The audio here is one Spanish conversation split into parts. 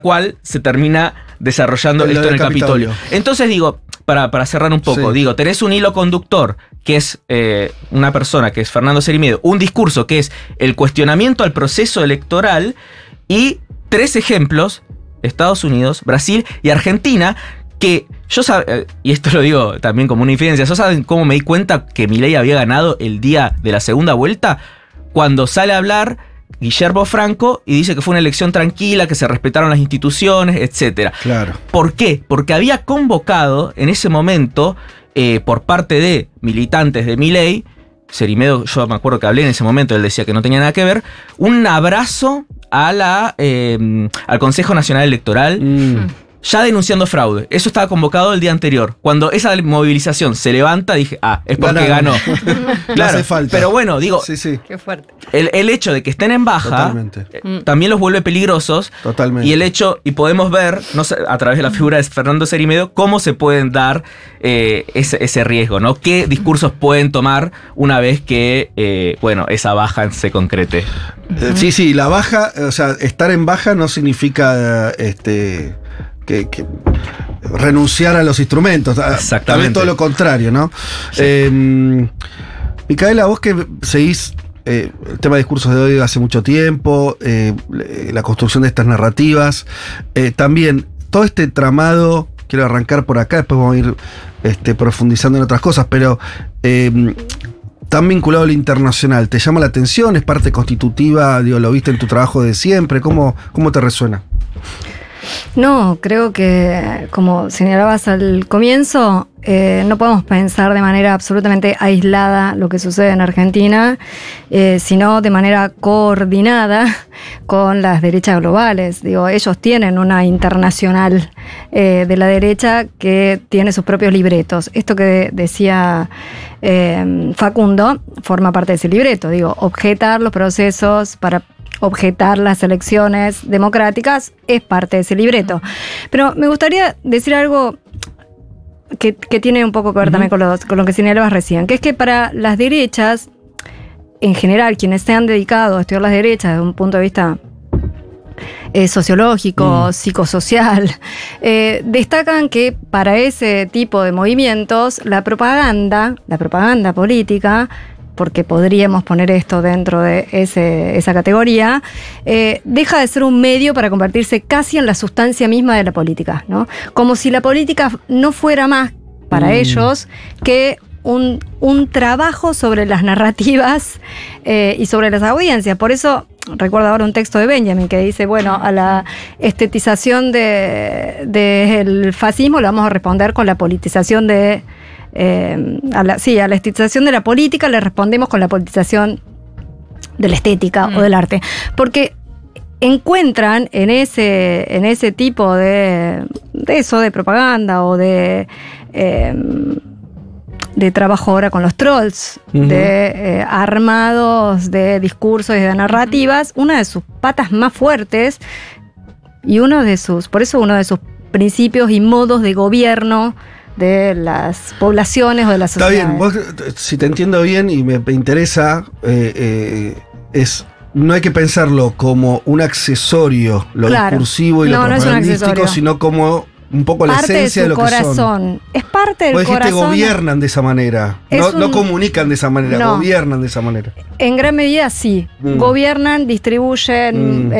cual se termina desarrollando esto en el Capitolio. Entonces digo, para cerrar un poco, digo, tenés un hilo conductor que es una persona que es Fernando Cerimiento, un discurso que es el cuestionamiento al proceso electoral y 3 ejemplos, Estados Unidos, Brasil y Argentina, que yo y esto lo digo también como una infidencia, ¿yo saben cómo me di cuenta que Milei había ganado el día de la segunda vuelta? Cuando sale a hablar Guillermo Franco y dice que fue una elección tranquila, que se respetaron las instituciones, etc. Claro. ¿Por qué? Porque había convocado en ese momento, por parte de militantes de Milei, Cerimiento, yo me acuerdo que hablé en ese momento, él decía que no tenía nada que ver, un abrazo al Consejo Nacional Electoral, ya denunciando fraude. Eso estaba convocado el día anterior. Cuando esa movilización se levanta, dije, es porque ganó. Claro, no hace falta. Pero bueno, digo, Sí. Qué fuerte. El hecho de que estén en baja también los vuelve peligrosos. Totalmente. Y podemos ver, no sé, a través de la figura de Fernando Cerimiento, cómo se pueden dar ese riesgo, ¿no? ¿Qué discursos pueden tomar una vez que, esa baja se concrete? Sí, la baja, o sea, estar en baja no significa que renunciar a los instrumentos. Exactamente. También todo lo contrario, ¿no? Sí. Micaela, vos que seguís el tema de discursos de odio hace mucho tiempo, la construcción de estas narrativas, también todo este tramado, quiero arrancar por acá, después vamos a ir profundizando en otras cosas, pero tan vinculado a lo internacional, ¿te llama la atención? ¿Es parte constitutiva? Digo, ¿lo viste en tu trabajo de siempre? ¿Cómo te resuena? No, creo que, como señalabas al comienzo, no podemos pensar de manera absolutamente aislada lo que sucede en Argentina, sino de manera coordinada con las derechas globales. Digo, ellos tienen una internacional de la derecha que tiene sus propios libretos. Esto que decía Facundo forma parte de ese libreto. Digo, objetar los procesos para objetar las elecciones democráticas es parte de ese libreto. Pero me gustaría decir algo que tiene un poco que ver también con lo que señalabas recién, que es que para las derechas, en general, quienes se han dedicado a estudiar las derechas desde un punto de vista sociológico, psicosocial, destacan que para ese tipo de movimientos la propaganda política, porque podríamos poner esto dentro de esa categoría, deja de ser un medio para convertirse casi en la sustancia misma de la política, ¿no? Como si la política no fuera más para ellos que un trabajo sobre las narrativas y sobre las audiencias. Por eso recuerdo ahora un texto de Benjamin que dice, a la estetización del fascismo le vamos a responder con la politización a la estetización de la política le respondemos con la politización de la estética o del arte, porque encuentran en ese tipo de propaganda o de trabajo ahora con los trolls, de armados de discursos y de narrativas, una de sus patas más fuertes y uno de sus principios y modos de gobierno de las poblaciones o de las sociedades. Está bien, vos, si te entiendo bien y me interesa, no hay que pensarlo como un accesorio, lo discursivo y lo propagandístico, sino como un poco la esencia de lo que son. Es parte del corazón. Vos dijiste gobiernan de esa manera, no comunican de esa manera, gobiernan de esa manera. En gran medida sí, gobiernan, distribuyen,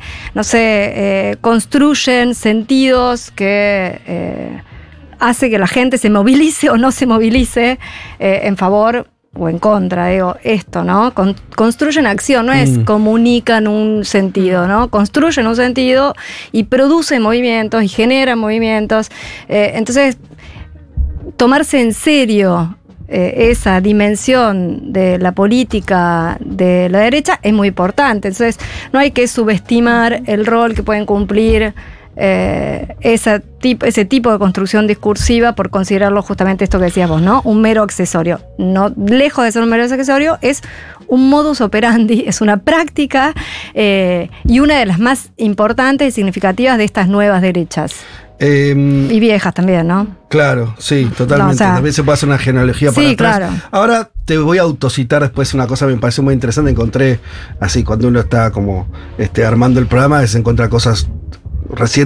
construyen sentidos que hace que la gente se movilice o no se movilice en favor o en contra, esto, ¿no? Construyen acción, no es comunican un sentido, ¿no? Construyen un sentido y producen movimientos y generan movimientos. Entonces, tomarse en serio esa dimensión de la política de la derecha es muy importante. Entonces, no hay que subestimar el rol que pueden cumplir ese tipo de construcción discursiva por considerarlo justamente esto que decías vos, ¿no? Un mero accesorio. No, lejos de ser un mero accesorio, es un modus operandi, es una práctica y una de las más importantes y significativas de estas nuevas derechas. Y viejas también, ¿no? Claro, sí, totalmente. También se puede hacer una genealogía para atrás. Claro. Ahora te voy a autocitar después una cosa que me pareció muy interesante. Encontré, así, cuando uno está como armando el programa, se encuentra cosas recién